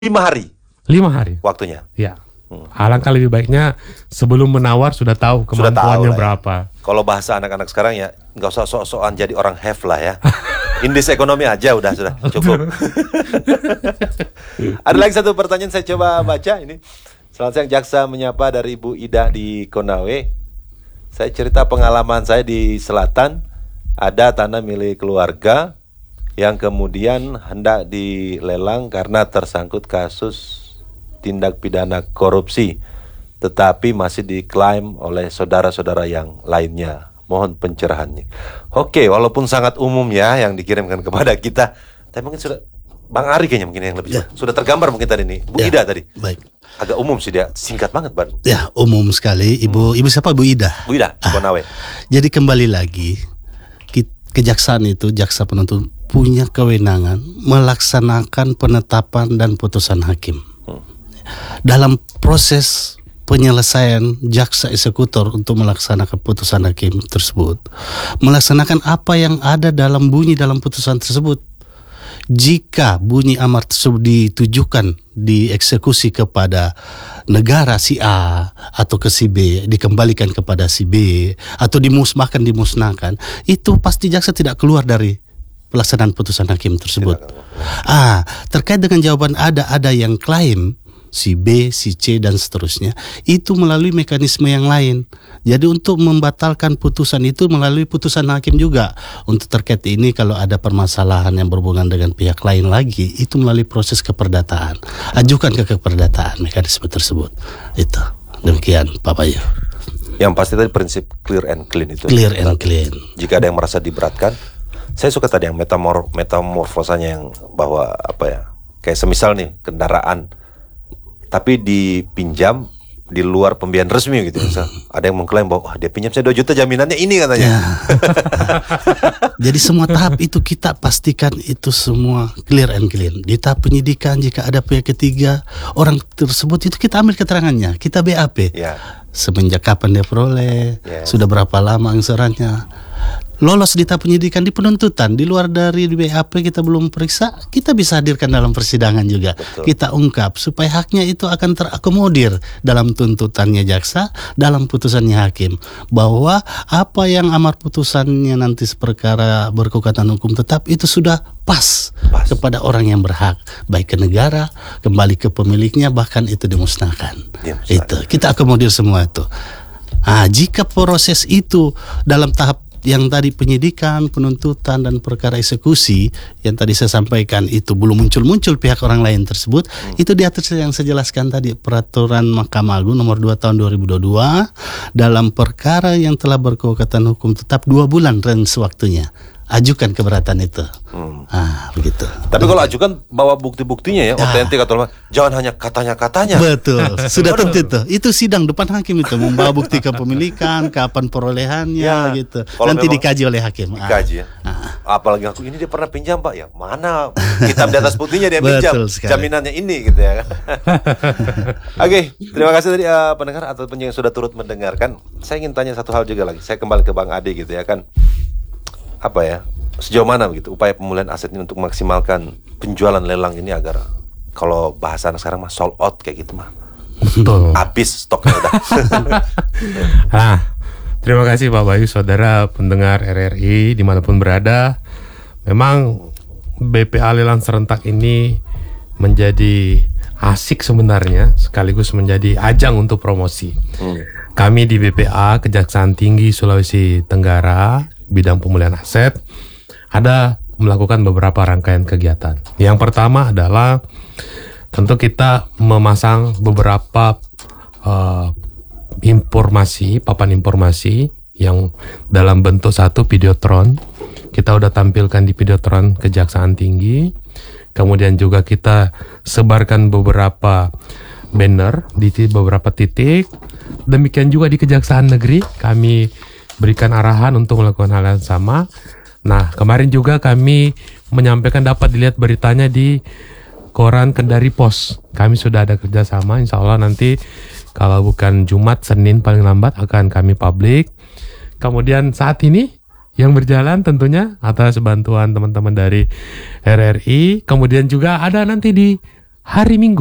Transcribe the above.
5 hari 5 hari. waktunya. Ya. Alangkah lebih baiknya sebelum menawar sudah tahu Sudah tahu kemampuannya lah ya. berapa. Kalau bahasa anak-anak sekarang ya nggak usah sok-sokan jadi orang have lah ya. Indeks ekonomi aja sudah cukup. Ada lagi satu pertanyaan saya coba baca ini. Selamat siang, Jaksa menyapa dari Ibu Ida di Konawe. Saya cerita pengalaman saya di selatan. Ada tanah milik keluarga yang kemudian hendak dilelang karena tersangkut kasus tindak pidana korupsi, tetapi masih diklaim oleh saudara-saudara yang lainnya. Mohon pencerahannya. Oke, walaupun sangat umum ya yang dikirimkan kepada kita, tapi mungkin sudah Bang Ari kayaknya mungkin yang lebih sudah tergambar mungkin tadi nih. Bu Ida tadi. Baik. Agak umum sih dia, singkat banget, Bang. Ya, umum sekali. Ibu siapa? Bu Ida. Bu Ida, Konawe. Jadi kembali lagi, kejaksaan itu, jaksa penuntut punya kewenangan melaksanakan penetapan dan putusan hakim. Dalam proses penyelesaian jaksa eksekutor untuk melaksanakan putusan hakim tersebut, melaksanakan apa yang ada dalam bunyi dalam putusan tersebut. Jika bunyi amar tersebut ditujukan dieksekusi kepada negara si A atau ke si B, dikembalikan kepada si B, atau dimusnahkan, itu pasti jaksa tidak keluar dari pelaksanaan putusan hakim tersebut. Terkait dengan jawaban ada yang klaim si B, si C, dan seterusnya, itu melalui mekanisme yang lain. Jadi untuk membatalkan putusan itu melalui putusan hakim juga. Untuk terkait ini kalau ada permasalahan yang berhubungan dengan pihak lain lagi, itu melalui proses keperdataan. Ajukan ke keperdataan mekanisme tersebut. Itu. Demikian Pak Bayu. Yang pasti tadi prinsip clear and clean itu. Clear and clean. Jika ada yang merasa diberatkan, saya suka tadi yang metamorfosanya yang bahwa apa ya, kayak semisal nih kendaraan tapi dipinjam di luar pembiayaan resmi gitu. Misal ada yang mengklaim bahwa dia pinjam saya 2 juta jaminannya ini katanya. Ya. Jadi semua tahap itu kita pastikan itu semua clear and clean. Di tahap penyidikan jika ada pihak ketiga, orang tersebut itu kita ambil keterangannya, kita BAP. Ya. Semenjak kapan dia peroleh, sudah berapa lama angsurannya. Lolos di tahap penyidikan, di penuntutan, di luar dari BAP kita belum periksa, kita bisa hadirkan dalam persidangan juga. Betul. Kita ungkap supaya haknya itu akan terakomodir dalam tuntutannya jaksa, dalam putusannya hakim, bahwa apa yang amar putusannya nanti seperkara berkekuatan hukum tetap itu sudah pas kepada orang yang berhak, baik ke negara, kembali ke pemiliknya, bahkan itu dimusnahkan. Itu kita akomodir semua itu. Jika proses itu dalam tahap yang tadi penyidikan, penuntutan, dan perkara eksekusi yang tadi saya sampaikan itu belum muncul pihak orang lain tersebut, itu diatur yang saya jelaskan tadi, peraturan Mahkamah Agung nomor 2 tahun 2022 dalam perkara yang telah berkekuatan hukum tetap 2 bulan range waktunya. Ajukan keberatan itu. Begitu. Tapi kalau ajukan bawa bukti-buktinya ya, otentik atau jangan hanya katanya-katanya. Betul. Sudah tentu itu. Itu sidang depan hakim itu membawa bukti kepemilikan, kapan perolehannya gitu. Nanti dikaji oleh hakim. Dikaji ya. Apalagi aku ini dia pernah pinjam Pak ya. Mana hitam di atas putihnya dia pinjam. Jaminannya ini gitu ya. Oke, terima kasih tadi pendengar atau yang sudah turut mendengarkan. Saya ingin tanya satu hal juga lagi. Saya kembali ke Bang Ade gitu ya kan. Apa ya, sejauh mana begitu upaya pemulihan aset ini untuk maksimalkan penjualan lelang ini agar kalau bahasa anak sekarang mah sold out kayak gitu mah. Betul. Habis stoknya udah. Terima kasih Pak Bayu, saudara pendengar RRI dimanapun berada. Memang BPA lelang serentak ini menjadi asik sebenarnya, sekaligus menjadi ajang untuk promosi. Kami di BPA Kejaksaan Tinggi Sulawesi Tenggara bidang pemulihan aset ada melakukan beberapa rangkaian kegiatan. Yang pertama adalah tentu kita memasang beberapa papan informasi yang dalam bentuk satu videotron. Kita udah tampilkan di videotron Kejaksaan Tinggi. Kemudian juga kita sebarkan beberapa banner di beberapa titik. Demikian juga di Kejaksaan Negeri kami berikan arahan untuk melakukan hal yang sama. Nah, kemarin juga kami menyampaikan dapat dilihat beritanya di koran Kendari Pos. Kami sudah ada kerjasama, insya Allah nanti kalau bukan Jumat, Senin paling lambat akan kami publik. Kemudian saat ini yang berjalan tentunya atas bantuan teman-teman dari RRI. Kemudian juga ada nanti di hari Minggu.